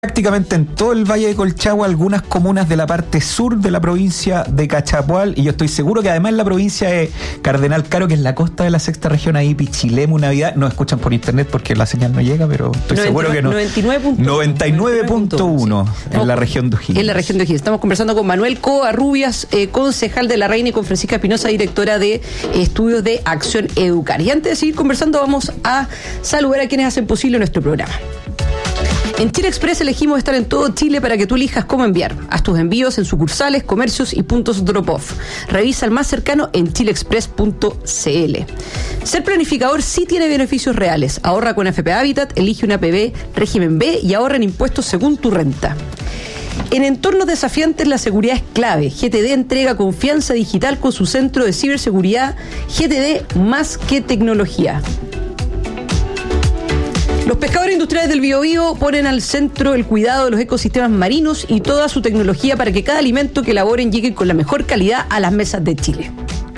prácticamente en todo el Valle de Colchagua, algunas comunas de la parte sur de la provincia de Cachapual, y yo estoy seguro que además en la provincia de Cardenal Caro, que es la costa de la sexta región, ahí Pichilemu, Navidad, nos escuchan por internet porque la señal no llega, pero estoy seguro que no. 99.1 en la región de O'Higgins. En la región de O'Higgins. Estamos conversando con Manuel Covarrubias, concejal de La Reina, y con Francisca Espinosa, directora de Estudios de Acción Educar. Y antes de seguir conversando, vamos a saludar a quienes hacen posible nuestro programa. En Chile Express elegimos estar en todo Chile para que tú elijas cómo enviar. Haz tus envíos en sucursales, comercios y puntos drop-off. Revisa el más cercano en chileexpress.cl. Ser planificador sí tiene beneficios reales. Ahorra con AFP Habitat, elige una APB régimen B y ahorra en impuestos según tu renta. En entornos desafiantes la seguridad es clave. GTD entrega confianza digital con su centro de ciberseguridad. GTD más que tecnología. Los pescadores industriales del Biobío ponen al centro el cuidado de los ecosistemas marinos y toda su tecnología para que cada alimento que elaboren llegue con la mejor calidad a las mesas de Chile.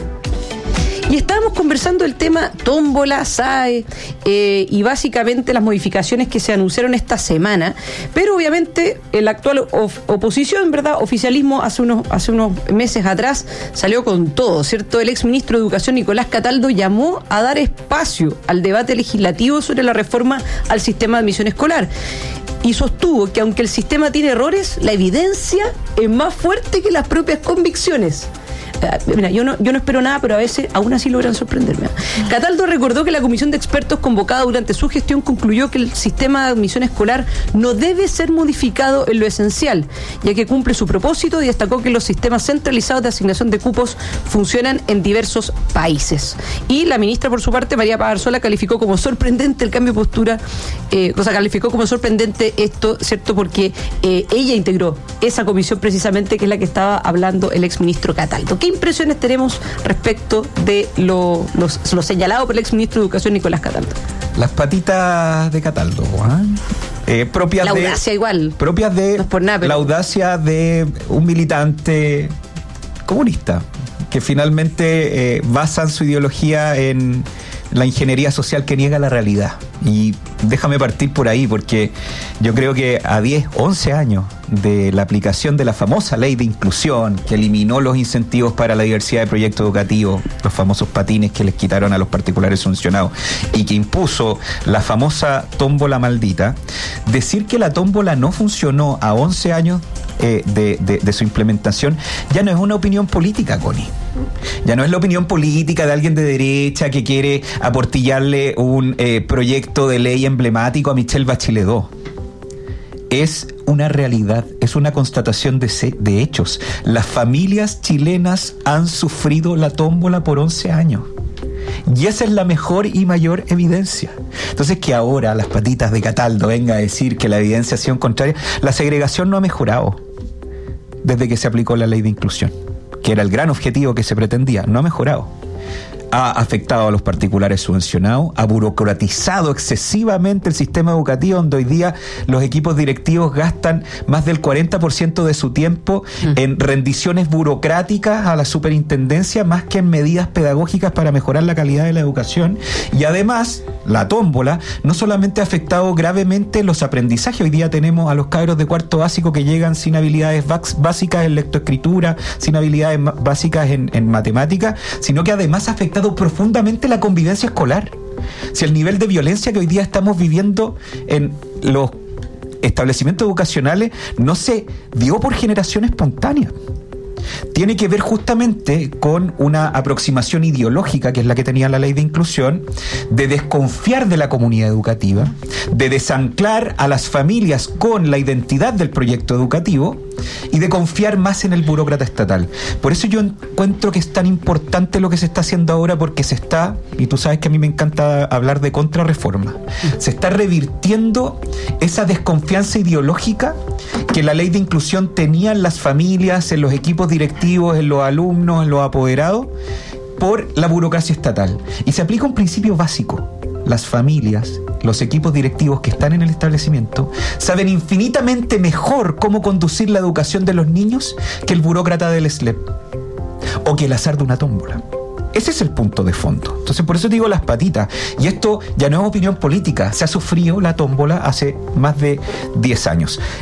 Y estábamos conversando el tema tómbola, SAE y básicamente las modificaciones que se anunciaron esta semana, pero obviamente la actual oposición, ¿verdad? Oficialismo hace unos meses atrás salió con todo, ¿cierto? El exministro de Educación, Nicolás Cataldo, llamó a dar espacio al debate legislativo sobre la reforma al sistema de admisión escolar. Y sostuvo que aunque el sistema tiene errores, la evidencia es más fuerte que las propias convicciones. Mira, yo no espero nada, pero a veces aún así logran sorprenderme. Cataldo recordó que la comisión de expertos convocada durante su gestión concluyó que el sistema de admisión escolar no debe ser modificado en lo esencial, ya que cumple su propósito, y destacó que los sistemas centralizados de asignación de cupos funcionan en diversos países. Y la ministra, por su parte, María Pazarzuela, calificó como sorprendente el cambio de postura, calificó como sorprendente esto, ¿cierto? Porque ella integró esa comisión precisamente, que es la que estaba hablando el exministro Cataldo. ¿Qué impresiones tenemos respecto de lo señalado por el exministro de Educación, Nicolás Cataldo? Las patitas de Cataldo, propias la audacia de, igual. Propias de no es por nada, pero... la audacia de un militante comunista que finalmente basan su ideología en la ingeniería social que niega la realidad. Y déjame partir por ahí, porque yo creo que a 10, 11 años de la aplicación de la famosa ley de inclusión, que eliminó los incentivos para la diversidad de proyectos educativos, los famosos patines que les quitaron a los particulares subvencionados, y que impuso la famosa tómbola maldita, decir que la tómbola no funcionó a 11 años de su implementación ya no es una opinión política, Connie. Ya no es la opinión política de alguien de derecha que quiere aportillarle un proyecto de ley emblemático a Michelle Bachelet II. Es una realidad, es una constatación de hechos. Las familias chilenas han sufrido la tómbola por 11 años. Y esa es la mejor y mayor evidencia. Entonces, que ahora las patitas de Cataldo venga a decir que la evidencia ha sido contraria, la segregación no ha mejorado desde que se aplicó la ley de inclusión, que era el gran objetivo que se pretendía, no ha mejorado. Ha afectado a los particulares subvencionados, ha burocratizado excesivamente el sistema educativo, donde hoy día los equipos directivos gastan más del 40% de su tiempo en rendiciones burocráticas a la superintendencia, más que en medidas pedagógicas para mejorar la calidad de la educación. Y además, la tómbola no solamente ha afectado gravemente los aprendizajes. Hoy día tenemos a los cabros de cuarto básico que llegan sin habilidades básicas en lectoescritura, sin habilidades básicas en matemáticas, sino que además ha afectado profundamente la convivencia escolar. Si el nivel de violencia que hoy día estamos viviendo en los establecimientos educacionales no se dio por generación espontánea, tiene que ver justamente con una aproximación ideológica, que es la que tenía la ley de inclusión, de desconfiar de la comunidad educativa, de desanclar a las familias con la identidad del proyecto educativo y de confiar más en el burócrata estatal. Por eso yo encuentro que es tan importante lo que se está haciendo ahora, porque se está, y tú sabes que a mí me encanta hablar de contrarreforma, se está revirtiendo esa desconfianza ideológica que la ley de inclusión tenía en las familias, en los equipos directivos, en los alumnos, en los apoderados, por la burocracia estatal. Y se aplica un principio básico. Las familias, los equipos directivos que están en el establecimiento, saben infinitamente mejor cómo conducir la educación de los niños que el burócrata del SLEP o que el azar de una tómbola. Ese es el punto de fondo. Entonces, por eso digo las patitas. Y esto ya no es opinión política. Se ha sufrido la tómbola hace más de 10 años.